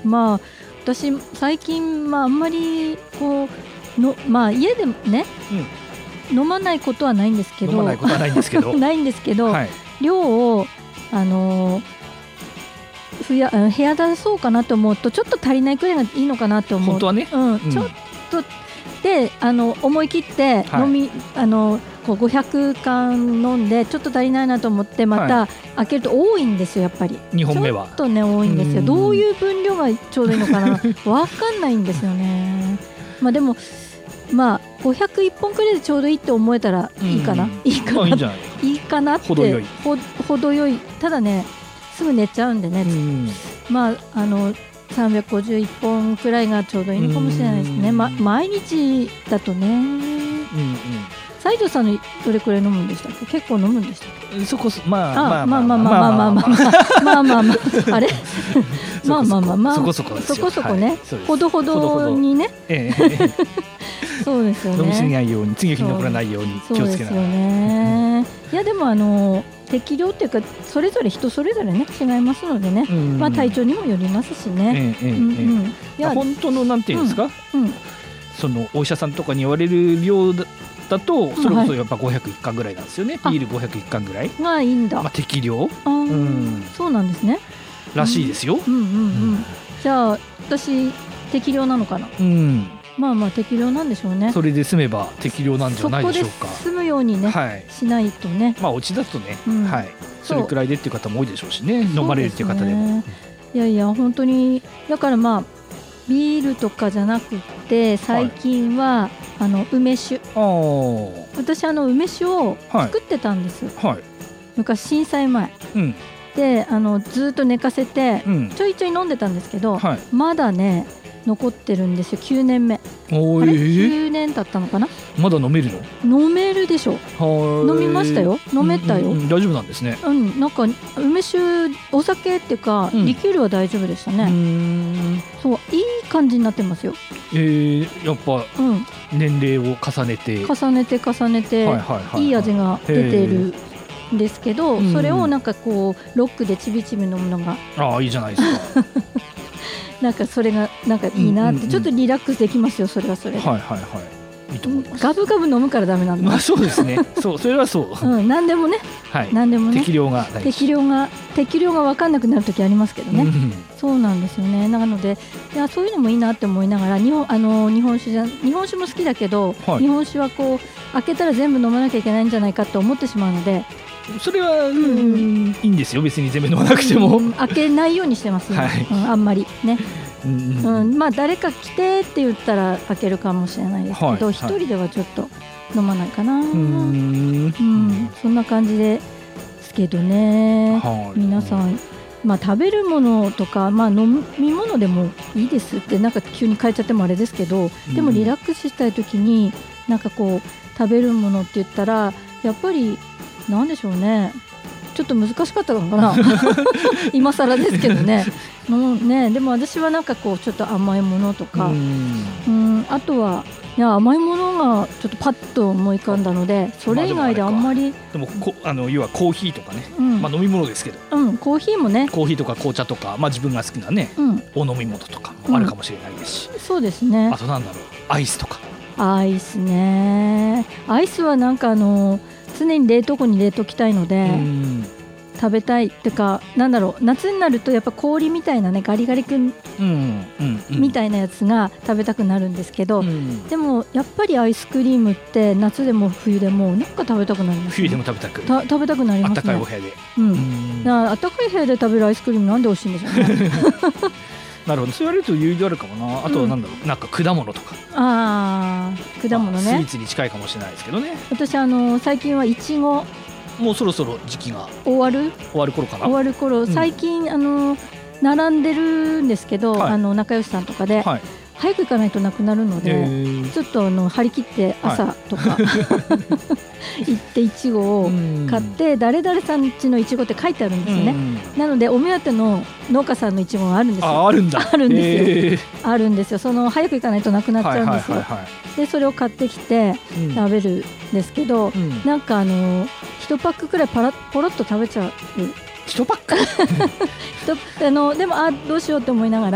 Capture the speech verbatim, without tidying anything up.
まあ私最近、まあ、あんまりこうの、まあ、家でね、うん、飲まないことはないんですけど飲まないことはないんですけどないんですけど、はい、量をあのふや部屋出そうかなと思うとちょっと足りないくらいがいいのかなと思う。 本当はね、 うんうん、ちょっとであの思い切って飲み、はい、あのこうごひゃくかん飲んでちょっと足りないなと思ってまた開けると多いんですよ。やっぱりにほんめはちょっとね多いんですよ。どういう分量がちょうどいいのかな分かんないんですよね。まあでもまあごひゃくいっぽんくらいでちょうどいいって思えたらいいかな、いいかな、 いいんじゃない、 いいかなって程よいほ程よい。ただねすぐ寝ちゃうんでね、まああのさんびゃくごじゅういっぽんくらいがちょうどいいのかもしれないですね。ま、毎日だとね、うんうん、西条さんのどれくらい飲むんでしたっけ？結構飲むんでしたっけ？ そこまああまあまあまあまあまあまあまあまあまああれまあまあまあまあそこそこそこそこね、ほどほどにね、そうですよね。 飲みすぎないように次の日に残らないように気をつけながら。そうですよね。いやでもあの適量っていうかそれぞれ人それぞれね違いますのでね、うん、まあ体調にもよりますしね。 本当のなんていうんですか、うんうん、そのお医者さんとかに言われる量だだとそれこそやっぱごひゃくいっかんぐらいなんですよね。ビールごひゃくいっかんぐらいがいいんだ。 まあ適量、 あ、うん、そうなんですね。 らしいですよ。 うんうんうんうん、じゃあ私適量なのかな。うん、まあまあ適量なんでしょうね。 それで済めば適量なんじゃないでしょうか。 そこで済むようにね、はい、しないとね。 まあお家だとね、うん、はい、それくらいでっていう方も多いでしょうしね、飲まれるっていう方でも。 ね、いやいや本当にだからまあビールとかじゃなくて最近は、はい、あの梅酒。私あの梅酒を作ってたんです、はいはい、昔震災前、うん、であのずっと寝かせて、うん、ちょいちょい飲んでたんですけど、はい、まだね残ってるんですよ。きゅうねんめ。 おー、 あれきゅうねん経ったのかな。 まだ飲めるの？ 飲めるでしょ。飲みましたよ。飲めたよ、 うんうんうん、大丈夫なんですね。 うん、なんか梅酒お酒っていうか、うん、リキュールは大丈夫でしたね。うーん、そういい感じになってますよ。 えー、やっぱ、うん、年齢を重ねて重ねて重ねて、はいはいはいはい、いい味が出てるんですけど、それをなんかこうロックでちびちび飲むのが、 ああいいじゃないですかなんかそれがなんかいいなって、うんうんうん、ちょっとリラックスできますよ。それはそれで、はいはいはい、いいと思います。ガブガブ飲むからダメなんだ。 まあそうですね。そうそれはそう。 うん、何でもね、はい、何でもね。 適量が大事。 適量が適量が分かんなくなる時ありますけどね。うん、そうなんですよね。なのでいやそういうのもいいなって思いながら、日本あの日本酒じゃ日本酒も好きだけど、はい、日本酒はこう開けたら全部飲まなきゃいけないんじゃないかと思ってしまうので。 それは、うん、いいんですよ。別に全部飲まなくても、うん、 開けないようにしてます、ね。はい、うん、あんまりね。うんうん、まあ誰か来てって言ったら開けるかもしれないですけど、はいはい、一人ではちょっと飲まないかな。うん、うん、そんな感じですけどね、はい、皆さん、まあ、食べるものとか、まあ、飲み物でもいいですってなんか急に変えちゃってもあれですけど、でもリラックスしたい時になんかこう食べるものって言ったらやっぱりなんでしょうね、ちょっと難しかったのかな今更ですけどねのね。でも私はなんかこうちょっと甘いものとか、うん、うん、あとはいや甘いものがちょっとパッと思い浮かんだので、それ以外であんまり、 でもこあの要はコーヒーとかね、うん、まあ、飲み物ですけど、 うん、コーヒーもね、 コーヒーとか紅茶とか、まあ、自分が好きなね、うん、お飲み物とかもあるかもしれないですし、 うん、そうですね。 あとなんだろう、アイスとか。 アイスね、アイスはなんかあの常に冷凍庫に入れときたいので、うん、食べたいってか、なんだろう、夏になるとやっぱ氷みたいなね、ガリガリ君みたいなやつが食べたくなるんですけど、うん、でもやっぱりアイスクリームって夏でも冬でもなんか食べたくなります、ね、 冬でも食べたくた食べたくなりますね。 あったかいお部屋で、 うん、うん、あったかい部屋で食べるアイスクリームなんで美味しいんでしょうねなるほど、そう言われると有意義あるかもな。あとはなんだろう、うん、なんか果物とか、 あ果物ね、 スイーツに近いかもしれないですけどね。 私あの最近はいちご、 もうそろそろ時期が終わる終わる頃かな。 終わる頃、うん、最近あの並んでるんですけど、はい、あの仲良しさんとかで、はい、早く行かないとなくなるので、ちょっとあの張り切って朝とか、はい、行っていちごを買って、誰々さん家のいちごって書いてあるんですよね。なのでお目当ての農家さんのいちごがあるんですよ。 あ、あるんだ。 あるんですよ。あるんですよ。その早く行かないとなくなっちゃうんですよ。はいはいはいはい、でそれを買ってきて食べるんですけど、うん、なんかあのいちパックくらいパラポロッと食べちゃう。 いちパックあのでもあどうしようって思いながら